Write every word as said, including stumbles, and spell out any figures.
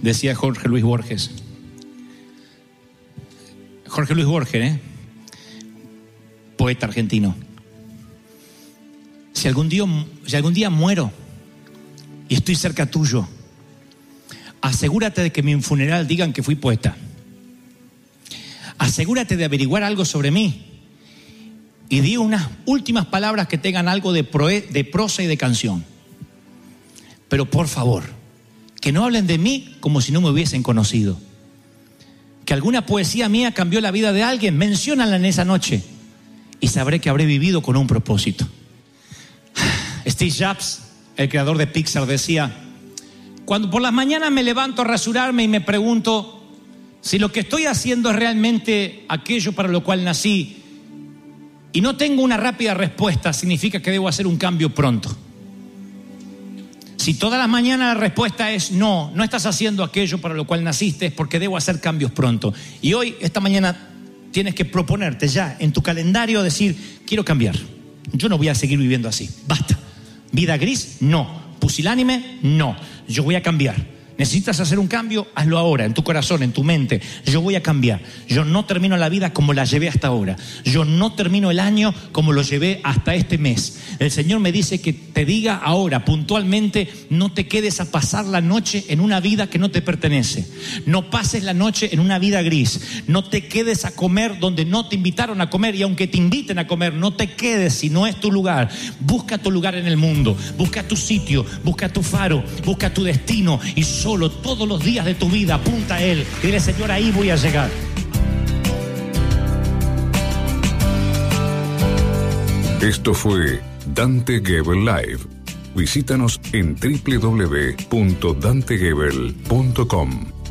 decía Jorge Luis Borges. Jorge Luis Borges, ¿eh? Poeta argentino. Si algún día, si algún día muero y estoy cerca tuyo, asegúrate de que en mi funeral digan que fui poeta. Asegúrate de averiguar algo sobre mí y di unas últimas palabras que tengan algo de, proe, de prosa y de canción. Pero por favor, que no hablen de mí como si no me hubiesen conocido. Que alguna poesía mía cambió la vida de alguien, menciónala en esa noche y sabré que habré vivido con un propósito. Steve Jobs, el creador de Pixar, decía: cuando por las mañanas me levanto a rasurarme y me pregunto si lo que estoy haciendo es realmente aquello para lo cual nací y no tengo una rápida respuesta, significa que debo hacer un cambio pronto. Si todas las mañanas la respuesta es no, no estás haciendo aquello para lo cual naciste, es porque debo hacer cambios pronto. Y hoy, esta mañana, tienes que proponerte ya en tu calendario decir: quiero cambiar. Yo no voy a seguir viviendo así. Basta. Vida gris, no. Pusilánime, no. Yo voy a cambiar. Necesitas hacer un cambio, hazlo ahora, en tu corazón, en tu mente. Yo voy a cambiar. Yo no termino la vida como la llevé hasta ahora. Yo no termino el año como lo llevé hasta este mes. El Señor me dice que te diga ahora, puntualmente: no te quedes a pasar la noche en una vida que no te pertenece. No pases la noche en una vida gris. No te quedes a comer donde no te invitaron a comer. Y aunque te inviten a comer, no te quedes si no es tu lugar. Busca tu lugar en el mundo. Busca tu sitio. Busca tu faro. Busca tu destino. Y solo todos los días de tu vida apunta a Él y dile: Señor, ahí voy a llegar. Esto fue Dante Gebel Live. Visítanos en doble u doble u doble u punto dante gebel punto com.